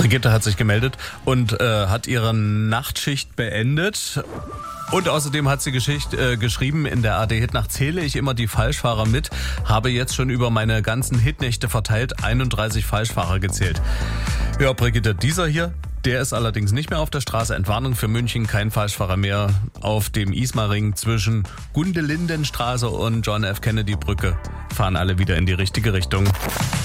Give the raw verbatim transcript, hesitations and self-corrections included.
Brigitte hat sich gemeldet und äh, hat ihre Nachtschicht beendet. Und außerdem hat sie Geschicht, äh, geschrieben, in der A R D-Hitnacht zähle ich immer die Falschfahrer mit, habe jetzt schon über meine ganzen Hitnächte verteilt einunddreißig Falschfahrer gezählt. Ja, Brigitte, dieser hier, der ist allerdings nicht mehr auf der Straße. Entwarnung für München, kein Falschfahrer mehr auf dem Ismaring zwischen Gundelindenstraße und John F. Kennedy Brücke. Fahren alle wieder in die richtige Richtung.